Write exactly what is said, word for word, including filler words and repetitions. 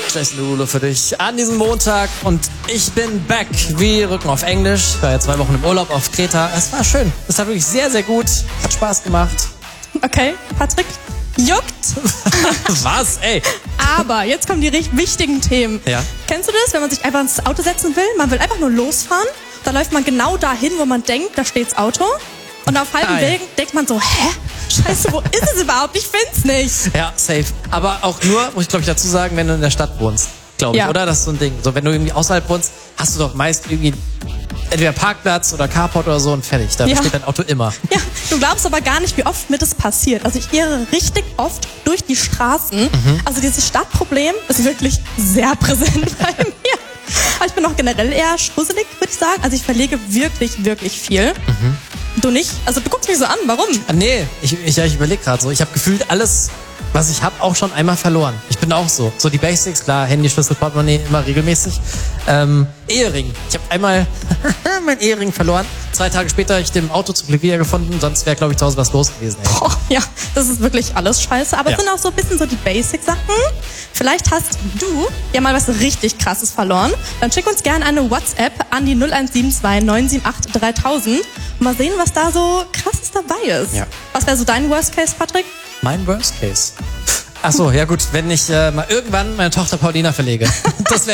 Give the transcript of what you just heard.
Jason Derulo für dich an diesem Montag und ich bin back wie Rücken auf Englisch. Ich war ja zwei Wochen im Urlaub auf Kreta. Es war schön. Es war wirklich sehr, sehr gut. Hat Spaß gemacht. Okay, Patrick, juckt. Was, ey? Aber jetzt kommen die richtig wichtigen Themen. Ja. Kennst du das, wenn man sich einfach ins Auto setzen will? Man will einfach nur losfahren. Da läuft man genau dahin, wo man denkt, da steht's Auto. Und auf halbem Nein. Weg denkt man so, hä? Scheiße, wo ist es überhaupt? Ich find's nicht. Ja, safe. Aber auch nur, muss ich glaube ich dazu sagen, wenn du in der Stadt wohnst. Glaube ich, Ja. oder? Das ist so ein Ding. So, wenn du irgendwie außerhalb wohnst, hast du doch meist irgendwie entweder Parkplatz oder Carport oder so und fertig. Da Ja. steht dein Auto immer. Ja, du glaubst aber gar nicht, wie oft mir das passiert. Also ich irre richtig oft durch die Straßen. Mhm. Also dieses Stadtproblem ist wirklich sehr präsent bei mir. Aber ich bin auch generell eher schusselig, würde ich sagen. Also ich verlege wirklich, wirklich viel. Mhm. Du nicht? Also du guckst mich so an, warum? Ah, nee, ich, ich, ja, ich überlege gerade so. Ich habe gefühlt alles, was ich habe, auch schon einmal verloren. Ich bin auch so. So die Basics, klar, Handy, Schlüssel, Portemonnaie, immer regelmäßig. Ähm, Ehering. Ich habe einmal mein Ehering verloren. Zwei Tage später habe ich den im Auto zum Glück wiedergefunden. Sonst wäre, glaube ich, zu Hause was los gewesen. Ey. Oh, ja, das ist wirklich alles scheiße. Aber Ja. es sind auch so ein bisschen so die Basic-Sachen. Vielleicht hast du ja mal was richtig Krasses verloren. Dann schick uns gerne eine WhatsApp an die null eins sieben zwei neun sieben acht dreitausend. Und mal sehen, was da so krasses dabei ist. Ja. Was wäre so dein Worst Case, Patrick? Mein Worst Case. Ach so, ja gut, wenn ich äh, mal irgendwann meine Tochter Paulina verlege. Das wär